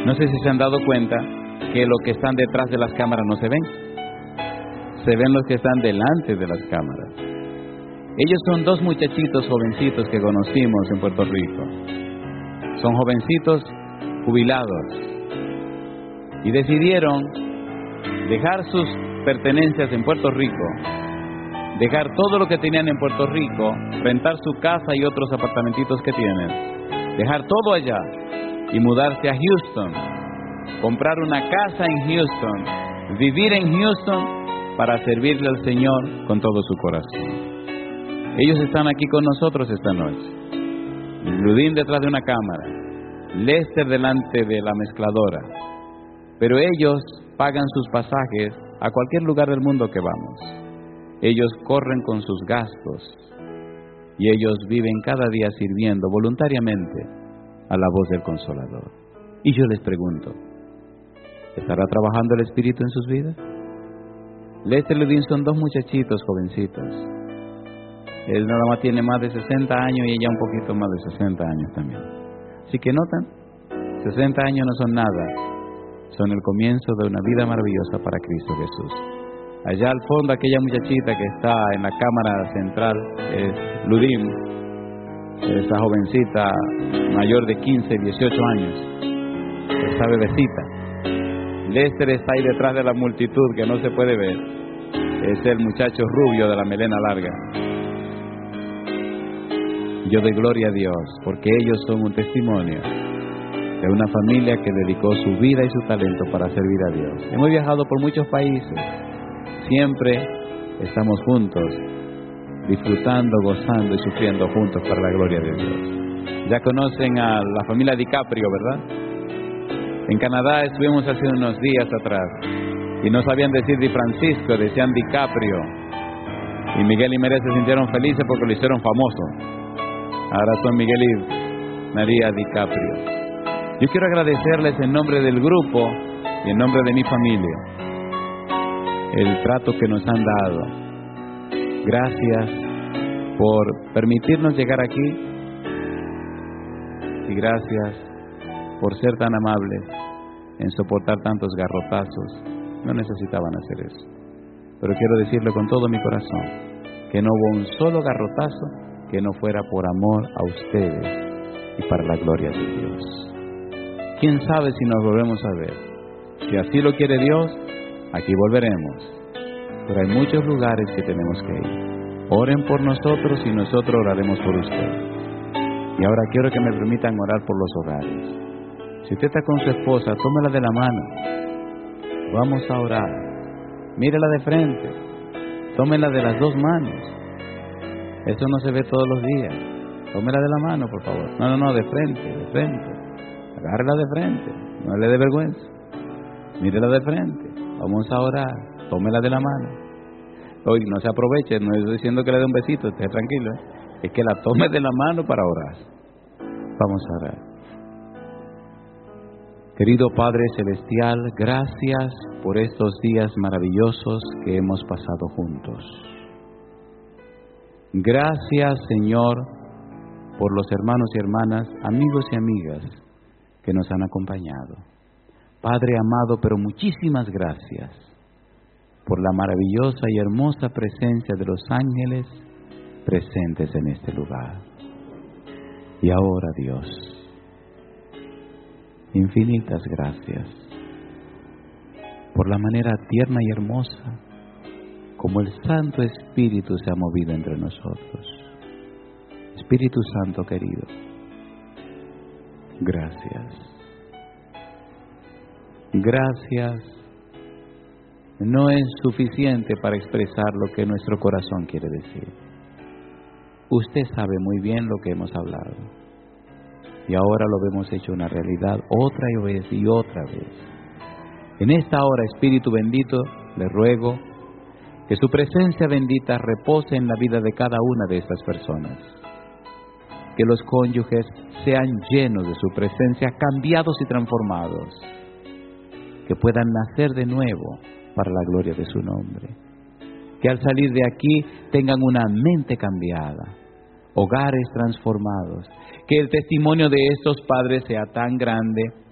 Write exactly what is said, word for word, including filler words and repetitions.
No sé si se han dado cuenta que los que están detrás de las cámaras no se ven. Se ven los que están delante de las cámaras. Ellos son dos muchachitos jovencitos que conocimos en Puerto Rico. Son jovencitos jubilados y decidieron dejar sus pertenencias en Puerto Rico, dejar todo lo que tenían en Puerto Rico, rentar su casa y otros apartamentitos que tienen, dejar todo allá y mudarse a Houston, comprar una casa en Houston, vivir en Houston para servirle al Señor con todo su corazón. Ellos están aquí con nosotros esta noche. Ludín detrás de una cámara, Lester delante de la mezcladora, pero ellos pagan sus pasajes a cualquier lugar del mundo que vamos. Ellos corren con sus gastos y ellos viven cada día sirviendo voluntariamente a la voz del Consolador. Y yo les pregunto, ¿estará trabajando el Espíritu en sus vidas? Lester y Ludín son dos muchachitos jovencitos. Él nada más tiene más de sesenta años y ella un poquito más de sesenta años también. Así que notan, sesenta años no son nada, son el comienzo de una vida maravillosa para Cristo Jesús. Allá al fondo, aquella muchachita que está en la cámara central es Ludín, esa jovencita mayor de quince, dieciocho años, esa bebecita. Lester está ahí detrás de la multitud que no se puede ver, es el muchacho rubio de la melena larga. Yo doy gloria a Dios porque ellos son un testimonio de una familia que dedicó su vida y su talento para servir a Dios. Hemos viajado por muchos países, siempre estamos juntos, disfrutando, gozando y sufriendo juntos para la gloria de Dios. Ya conocen a la familia DiCaprio, ¿verdad? En Canadá estuvimos hace unos días atrás y no sabían decir Di Francisco, decían DiCaprio. Y Miguel y María se sintieron felices porque lo hicieron famoso. Ahora son Miguel y María DiCaprio. Yo quiero agradecerles en nombre del grupo y en nombre de mi familia el trato que nos han dado. Gracias por permitirnos llegar aquí y gracias por ser tan amables en soportar tantos garrotazos. No necesitaban hacer eso, pero quiero decirle con todo mi corazón que no hubo un solo garrotazo que no fuera por amor a ustedes y para la gloria de Dios. ¿Quién sabe si nos volvemos a ver? Si así lo quiere Dios, aquí volveremos. Pero hay muchos lugares que tenemos que ir. Oren por nosotros y nosotros oraremos por ustedes. Y ahora quiero que me permitan orar por los hogares. Si usted está con su esposa, tómela de la mano. Vamos a orar. Mírela de frente. Tómela de las dos manos. Eso no se ve todos los días. Tómela de la mano, por favor. No, no, no, de frente, de frente. Agárrela de frente. No le dé vergüenza. Mírela de frente. Vamos a orar. Tómela de la mano. Hoy no se aproveche, no estoy diciendo que le dé un besito, esté tranquilo. ¿eh? Es que la tome de la mano para orar. Vamos a orar. Querido Padre Celestial, gracias por estos días maravillosos que hemos pasado juntos. Gracias, Señor, por los hermanos y hermanas, amigos y amigas que nos han acompañado. Padre amado, pero muchísimas gracias por la maravillosa y hermosa presencia de los ángeles presentes en este lugar. Y ahora, Dios, infinitas gracias por la manera tierna y hermosa como el Santo Espíritu se ha movido entre nosotros. Espíritu Santo querido, gracias. Gracias no es suficiente para expresar lo que nuestro corazón quiere decir. Usted sabe muy bien lo que hemos hablado. Y ahora lo hemos hecho una realidad otra vez y otra vez. En esta hora, Espíritu bendito, le ruego que su presencia bendita repose en la vida de cada una de estas personas. Que los cónyuges sean llenos de su presencia, cambiados y transformados. Que puedan nacer de nuevo para la gloria de su nombre. Que al salir de aquí tengan una mente cambiada, hogares transformados. Que el testimonio de estos padres sea tan grande